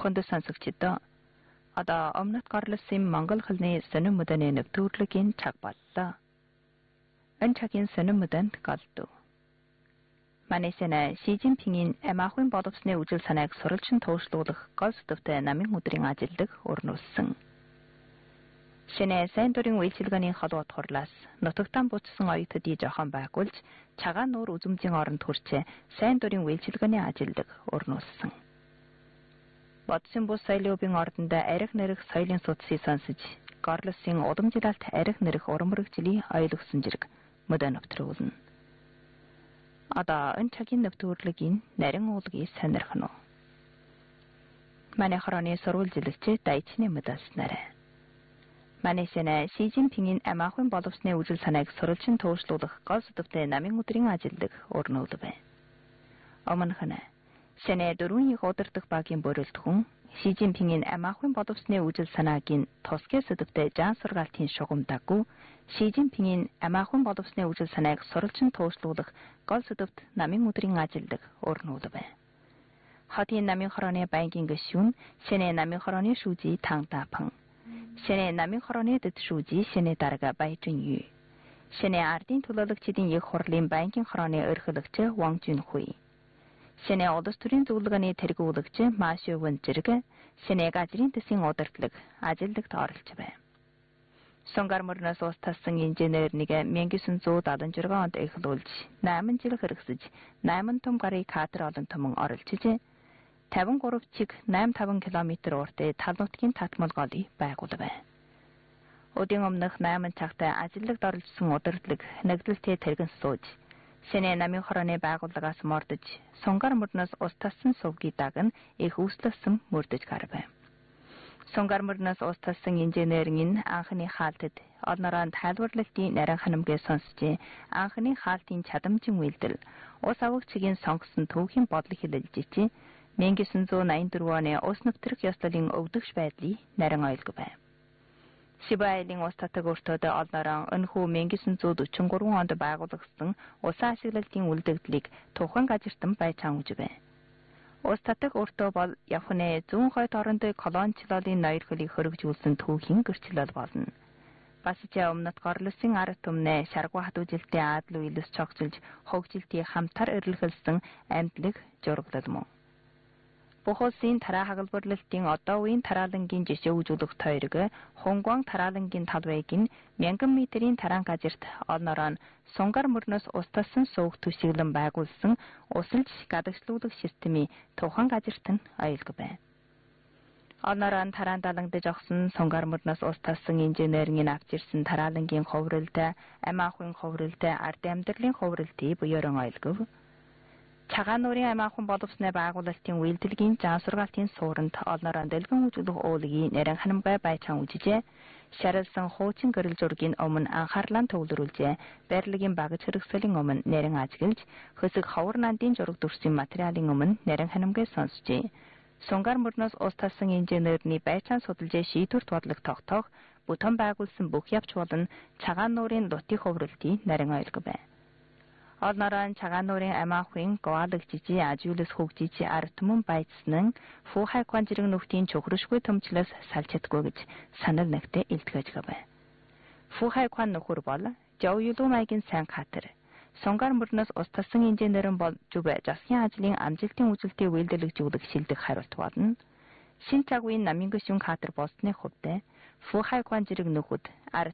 хүнд сонсогчдоо одоо өмнөд горлосын монгол хэлний сонин мөдөний нэвтрүүлгийн цаг боллоо. Энэ цагийн сонин мөдөнд голдов. Манайсэнэ Шижинпингийн амаахын боловсны үжил санааг сурвалжин туушруулах гол сэдвтэй намын өдрийн ажилдаг өрнүүлсэн. Шинэ сайн дурын үйлчилгээний холбоот хурлаас нутагтан буцсан оюутдыг жоохон байгуулж цагаан нуур үзмжийн оронд хүрчээ сайн дурын үйлчилгээний ажилдаг өрнүүлсэн. Бодсон бус соёлын ордонд арх нэрх соёлын судсыг сонсож горлосын удамжилалт арх нэрх урмрагжлыг ойлгосон зэрэг мөдөө нэвтрүүлнэ. Одоо энэ цагийн нэвтрүүлгийн нарийн уулгийг сонирхно. Манай хорооны сурвалжилагч дайчны мэдээлснээр Манайсэнэ Шижинпингийн амаахын боловсны үжил санааг сурвалжин туушруулах гол сэдвтэй намын өдрийн ажилдаг өрнүүлв. Өмнөхнө Шинэ 4 их удирдах багийн бүрэлдэхүүн Шижинпингийн амаахын боловсны үжил санаагийн тусгай сэдвтэй жан сургаалтын шугамдаггүй Шижинпингийн амаахын боловсны үжил санааг сурвалжин туушруулах гол сэдвт намын өдрийн ажилдаг өрнүүлв. Хотын намын хорооны банкын гишүүн Шинэ намын хорооны шүүжий Тангдапан Шинэ намын хорооны дэд шүүжий Шинэ дарга Байжин Ю Шинэ ардын төлөөлөгчдийн их хурлын банкын хорооны ерхийлөгч Ван Жунхуй Шинэ улс төрийн зөвлөгөөний тэргүүлэгч Машио Вэн зэрэг Шинэ газрын төсвийн удирдлага ажилдагт оролцож байна. Сонгар мөрнөөс ус тассан инженер нэг 1976 онд эхлүүлж 8 жил хэрэгсэж 8 том гарыг катер олон томон оролцож 53 чиг 8-5 км уртад тал нутгийн татмал голыг байгуулв. Өдийн өмнөх 8 цагтай ажилдагт оролцсон удирдлага нэгдэлтэй тэргэн сууж Шинэ намын хорооны байгууллагаас мордож Сонгар мөрнөөс ус тассан сувгийг дагна их үүслэсэн мөрдөж гарв. Сонгар мөрнөөс ус тассан инженерийн анхны хаалтад олнороо тайлбарлалтын нарийн ханамгээ сонсч анхны хаалтын чадамжин үйлдэл ус авах чигийн сонгосон төвхийн бодлого хэлэлжиж 1984 оны ус нэвтрэх ёслолын өвдөгч байдлыг нарийн ойлгов. Сибайлын ус татах өртөөд олнороо өнхүү 1943 онд байгуулагдсан ус ашиглалтын үлдэгдлийг тухайн газартан байцаан үүжв. Ус татах өртөө бол Японы зүүн хойд орондын колоничлолын ноёр хөлийг хөргөжүүлсэн түүхийн гэрчлэл болно. Бас ч өмнөд горлосын ард түмнээ шаргуу хатуу жилтийн аадал үйлс цогцолж хөгжилтийг хамтар эрэлхэлсэн амьдлаг жургалал мөн. Бохосын тараа хагалбарлалтын одоо үеийн тараалангийн жишээ үзүүлэх тойрог Хонгван тараалангийн талбайг 1000 метрийн тараан газарт олнороо Сонгар мөрнөөс ус тассан суух түшиглэн байгуулсан усалж гадагшлуулах системийн тухайн газарт нь ойлгов. Олнороо тараан далангдж огсон Сонгар мөрнөөс ус тассан инженерийн авчирсан тараалангийн ховролд амаахын ховролд ард амьдралын ховролтыг буюуран ойлгов. Цагаан нуурын амаахын боловсны байгуулалтын үйлдэлгийн жан сургаалтын суурьнд олнороо дэлгэн үзүүлэх уулгийн нарийн ханамгай байцаан үүжжээ. Шарилсан хуучин гэрэл зургийн өмнө анхаарлаа төвлөрүүлжээ. Барилгын багж хэрэгсэлийн өмнө нарийн ажиглаж, хөсөг ховор нандын зураг дүрсийн материалын өмнө нарийн ханамгай сонсжээ. Сонгар мөрнөөс ус тассан инженерний байцаан судалжээ шийдвэрт бодлого тогтоох, бүтээн байгуулсан бүх явц болон цагаан нуурын лутын ховролтыг нарийн ойлгов. Олнороо цагаан нуурын амаахын гоалагжиж ажиулс хөгжиж ард түмэн байцсан Фухай кван зэрэг нөхдийн чөхрөшгүй төмчлөөс салж чадгүй гэж санал нэгтээ илтгэж гав. Фухай кван нөхөр бол Жаоюлумайгийн сайн хатар. Сонгар мөрнөөс ус тассан инженерэн бол зүг засгийн ажлын амжилтын үзэлтийг үйлдвэрлэж шилдэг хариулт болно. Шин цаг үеийн намын гишүүн хатар болсны хувьд Фухай кван зэрэг нөхөд